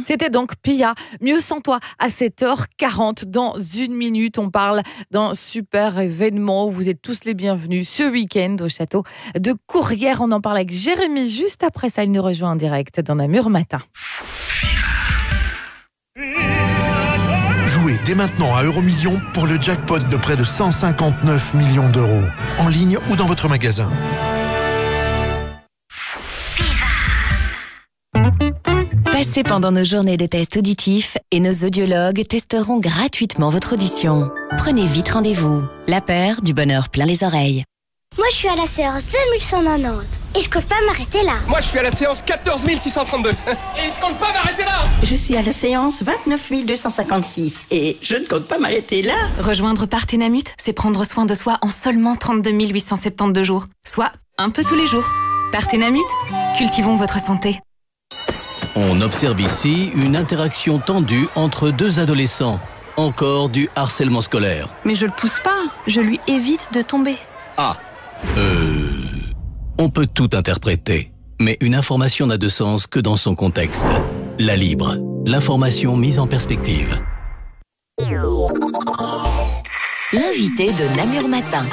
C'était donc Pia, Mieux sans toi, à 7h40. Dans une minute, on parle d'un super événement où vous êtes tous les bienvenus ce week-end au château de Courrières. On en parle avec Jérémy juste après ça. Il nous rejoint en direct dans Namur Matin. Jouez dès maintenant à Euromillions pour le jackpot de près de 159 millions d'euros. En ligne ou dans votre magasin. Passez pendant nos journées de tests auditifs et nos audiologues testeront gratuitement votre audition. Prenez vite rendez-vous. La paire du bonheur plein les oreilles. Moi, je suis à la séance 2190 et je compte pas m'arrêter là. Moi, je suis à la séance 14 632 et je compte pas m'arrêter là. Je suis à la séance 29 256 et je ne compte pas m'arrêter là. Rejoindre Partenamut, c'est prendre soin de soi en seulement 32 872 jours, soit un peu tous les jours. Partenamut, cultivons votre santé. On observe ici une interaction tendue entre deux adolescents. Encore du harcèlement scolaire. Mais je le pousse pas, je lui évite de tomber. Ah, on peut tout interpréter, mais une information n'a de sens que dans son contexte. La Libre, l'information mise en perspective. L'invité de Namur Matin.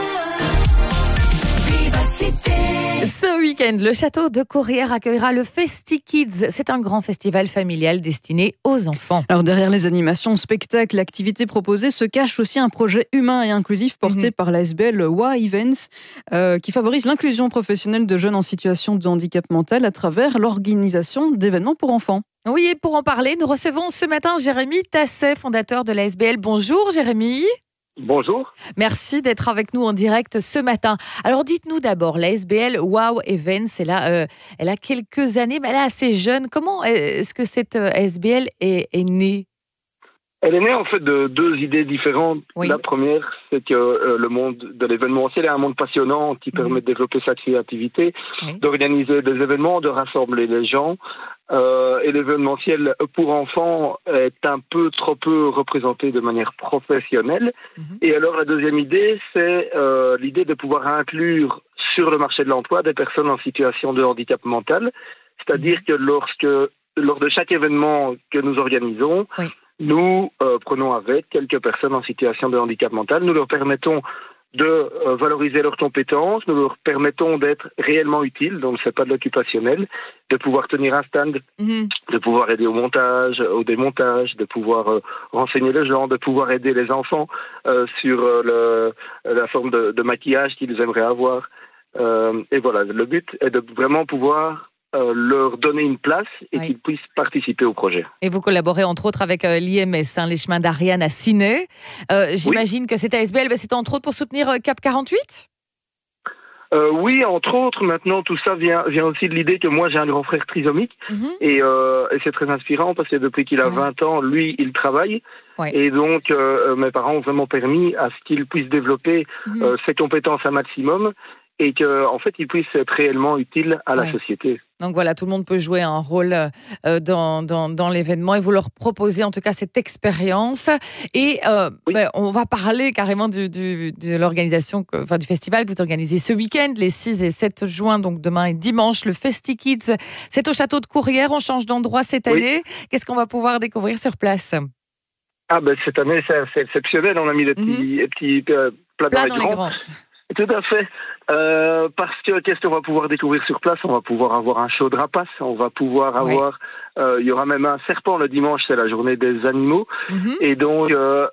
Ce week-end, le château de Courrières accueillera le FestiKids. C'est un grand festival familial destiné aux enfants. Alors derrière les animations, spectacles, activités proposées se cache aussi un projet humain et inclusif porté par l'ASBL WOW Events qui favorise l'inclusion professionnelle de jeunes en situation de handicap mental à travers l'organisation d'événements pour enfants. Oui, et pour en parler, nous recevons ce matin Jérémy Tasset, fondateur de l'ASBL. Bonjour Jérémy. Bonjour. Merci d'être avec nous en direct ce matin. Alors dites-nous d'abord, la SBL WOW Events, elle a quelques années, mais elle est assez jeune. Comment est-ce que cette SBL est née ? Elle est née en fait de deux idées différentes. Oui. La première, c'est que le monde de l'événementiel est un monde passionnant qui permet de développer sa créativité, d'organiser des événements, de rassembler les gens. Et l'événementiel pour enfants est un peu trop peu représenté de manière professionnelle. Et alors la deuxième idée, c'est l'idée de pouvoir inclure sur le marché de l'emploi des personnes en situation de handicap mental. C'est-à-dire que lors de chaque événement que nous organisons, nous prenons avec quelques personnes en situation de handicap mental. Nous leur permettons de valoriser leurs compétences, nous leur permettons d'être réellement utiles, donc c'est pas de l'occupationnel, de pouvoir tenir un stand, de pouvoir aider au montage, au démontage, de pouvoir renseigner les gens, de pouvoir aider les enfants sur la forme de maquillage qu'ils aimeraient avoir. Et voilà, le but est de vraiment pouvoir leur donner une place et qu'ils puissent participer au projet. Et vous collaborez entre autres avec l'IMS, les chemins d'Ariane à Ciney. J'imagine que cette ASBL, c'est entre autres pour soutenir Cap 48 ? Oui, entre autres. Maintenant, tout ça vient aussi de l'idée que moi, j'ai un grand frère trisomique. Et c'est très inspirant parce que depuis qu'il a 20 ans, lui, il travaille. Et donc, mes parents ont vraiment permis à ce qu'il puisse développer ses compétences un maximum et qu'en fait, il puisse être réellement utile à la société. Donc voilà, tout le monde peut jouer un rôle dans l'événement et vous leur proposez en tout cas cette expérience. Et on va parler carrément de l'organisation, du festival que vous organisez ce week-end, les 6 et 7 juin, donc demain et dimanche, le FestiKids. C'est au château de Courrières, on change d'endroit cette année. Qu'est-ce qu'on va pouvoir découvrir sur place ? Cette année, c'est exceptionnel. On a mis des petits plats dans les grands. Tout à fait. Parce que qu'est-ce qu'on va pouvoir découvrir sur place ? On va pouvoir avoir un show de rapaces, on va pouvoir avoir... il y aura même un serpent le dimanche, c'est la journée des animaux. Et donc,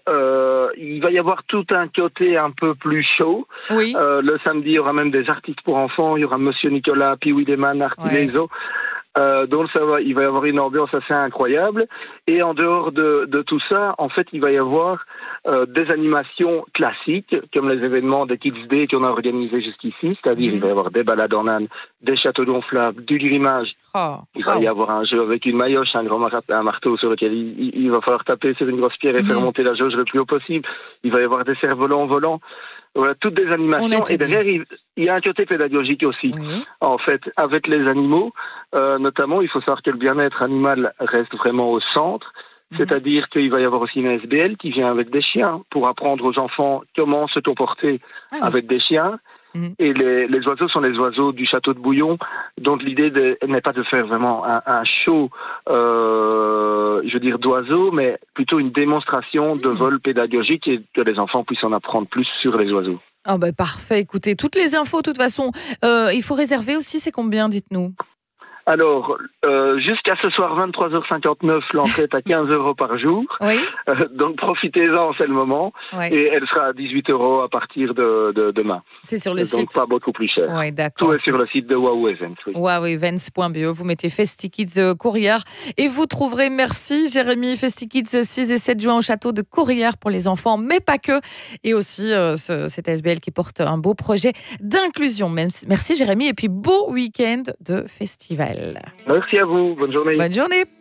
il va y avoir tout un côté un peu plus chaud. Le samedi, il y aura même des artistes pour enfants. Il y aura Monsieur Nicolas, Pee-wee Deman, Artileso. Donc il va y avoir une ambiance assez incroyable. Et en dehors de tout ça, en fait, il va y avoir des animations classiques, comme les événements des Kids Day qu'on a organisés jusqu'ici, c'est-à-dire il va y avoir des balades en âne, des châteaux gonflables, du grimage. Il va y avoir un jeu avec une maillotche, un marteau sur lequel il va falloir taper sur une grosse pierre et faire monter la jauge le plus haut possible. Il va y avoir des cerfs-volants volants. Voilà, toutes des animations. Et derrière, il y a un côté pédagogique aussi. En fait, avec les animaux, notamment, il faut savoir que le bien-être animal reste vraiment au centre. C'est-à-dire qu'il va y avoir aussi une SBL qui vient avec des chiens pour apprendre aux enfants comment se comporter avec des chiens. Et les oiseaux sont les oiseaux du château de Bouillon. Donc l'idée n'est pas de faire vraiment un show d'oiseaux, mais plutôt une démonstration de vol pédagogique et que les enfants puissent en apprendre plus sur les oiseaux. Ah ben parfait, écoutez, toutes les infos, de toute façon, il faut réserver aussi, c'est combien, dites-nous? Alors, jusqu'à ce soir 23h59, l'entrée est à 15 € par jour. Oui. Donc profitez-en, c'est le moment. Oui. Et elle sera à 18 € à partir de demain. C'est sur le donc site. Donc pas beaucoup plus cher. Oui, d'accord. Tout est sur le site de Wow Events. Oui. wowevents.be, vous mettez FestiKids Courrières et vous trouverez, merci Jérémy, FestiKids 6 et 7 juin au château de Courrières pour les enfants, mais pas que. Et aussi cette ASBL qui porte un beau projet d'inclusion. Merci Jérémy et puis beau week-end de festival. Merci à vous, bonne journée. Bonne journée.